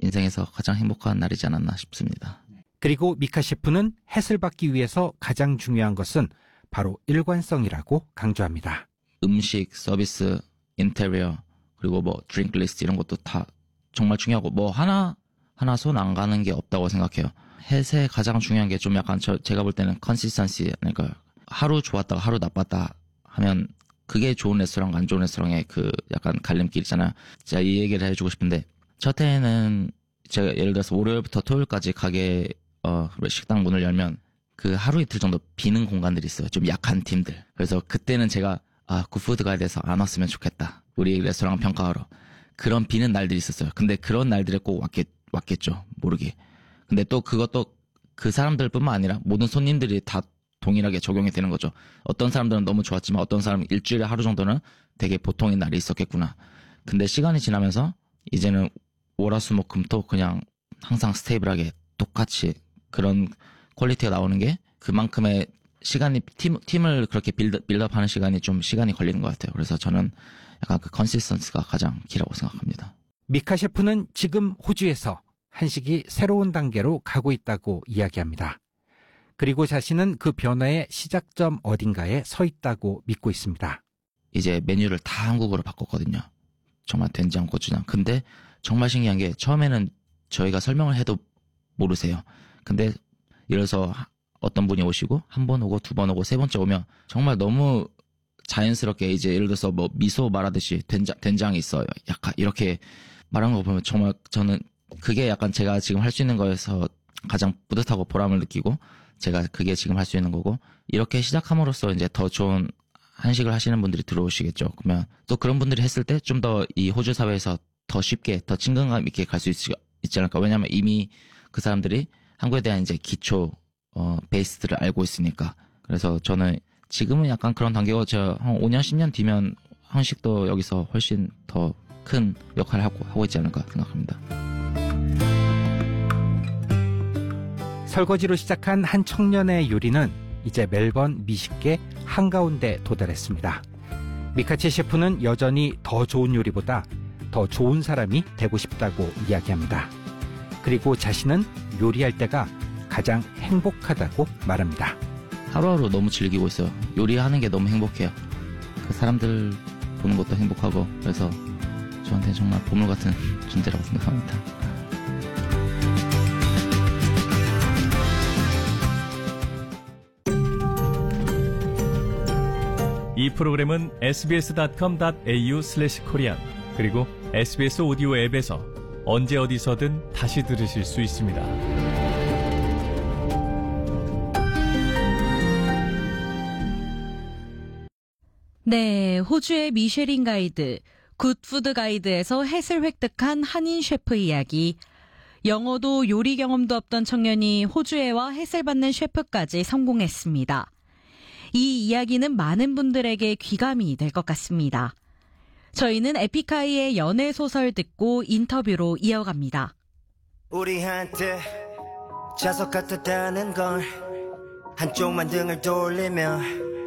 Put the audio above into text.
인생에서 가장 행복한 날이지 않았나 싶습니다. 그리고 미카 셰프는 햇을 받기 위해서 가장 중요한 것은 바로 일관성이라고 강조합니다. 음식, 서비스, 인테리어, 그리고 뭐 드링크 리스트 이런 것도 다 정말 중요하고 뭐 하나 손 안 가는 게 없다고 생각해요. 햇에 가장 중요한 게 좀 약간 제가 볼 때는 컨시스턴시, 그러니까 하루 좋았다가 하루 나빴다 하면 그게 좋은 레스토랑과 안 좋은 레스토랑의 그 약간 갈림길 있잖아요. 제가 이 얘기를 해주고 싶은데 첫 해에는 제가 예를 들어서 월요일부터 토요일까지 가게 식당 문을 열면 그 하루 이틀 정도 비는 공간들이 있어요. 좀 약한 팀들. 그래서 그때는 제가 굿푸드 가이드에서 안 왔으면 좋겠다. 우리 레스토랑 평가하러. 그런 비는 날들이 있었어요. 근데 그런 날들에 꼭 왔겠죠. 모르게. 근데 또 그것도 그 사람들뿐만 아니라 모든 손님들이 다 동일하게 적용이 되는 거죠. 어떤 사람들은 너무 좋았지만 어떤 사람은 일주일에 하루 정도는 되게 보통인 날이 있었겠구나. 근데 시간이 지나면서 이제는 월화수목금토 그냥 항상 스테이블하게 똑같이 그런 퀄리티가 나오는 게 그만큼의 시간이 팀을 그렇게 빌드업하는 시간이 좀 시간이 걸리는 것 같아요. 그래서 저는 약간 그 컨시스턴스가 가장 키라고 생각합니다. 미카 셰프는 지금 호주에서 한식이 새로운 단계로 가고 있다고 이야기합니다. 그리고 자신은 그 변화의 시작점 어딘가에 서 있다고 믿고 있습니다. 이제 메뉴를 다 한국어로 바꿨거든요. 정말 된장, 고추장. 근데 정말 신기한 게 처음에는 저희가 설명을 해도 모르세요. 근데 예를 들어서 어떤 분이 오시고 한 번 오고 두 번 오고 세 번째 오면 정말 너무 자연스럽게 이제 예를 들어서 뭐 미소 말하듯이 된장이 있어요. 약간 이렇게 말하는 거 보면 정말 저는 그게 약간 제가 지금 할 수 있는 거에서 가장 뿌듯하고 보람을 느끼고 제가 그게 지금 할 수 있는 거고 이렇게 시작함으로써 이제 더 좋은 한식을 하시는 분들이 들어오시겠죠. 그러면 또 그런 분들이 했을 때 좀 더 이 호주 사회에서 더 쉽게 더 친근감 있게 갈 수 있지 않을까. 왜냐하면 이미 그 사람들이 한국에 대한 이제 기초 베이스들을 알고 있으니까. 그래서 저는 지금은 약간 그런 단계고 제가 한 5년 10년 뒤면 한식도 여기서 훨씬 더 큰 역할을 하고 있지 않을까 생각합니다. 설거지로 시작한 한 청년의 요리는 이제 멜번 미식계 한가운데 도달했습니다. 미카치 셰프는 여전히 더 좋은 요리보다 더 좋은 사람이 되고 싶다고 이야기합니다. 그리고 자신은 요리할 때가 가장 행복하다고 말합니다. 하루하루 너무 즐기고 있어요. 요리하는 게 너무 행복해요. 그 사람들 보는 것도 행복하고 그래서 저한테 정말 보물 같은 존재라고 생각합니다. 이 프로그램은 sbs.com.au/korean 그리고 SBS 오디오 앱에서 언제 어디서든 다시 들으실 수 있습니다. 네, 호주의 미쉐린 가이드, 굿푸드 가이드에서 햇을 획득한 한인 셰프 이야기. 영어도 요리 경험도 없던 청년이 호주에 와 햇을 받는 셰프까지 성공했습니다. 이 이야기는 많은 분들에게 귀감이 될 것 같습니다. 저희는 에픽하이의 연애 소설 듣고 인터뷰로 이어갑니다. 우리한테 자석 같았다는 걸 한쪽만 등을 돌리며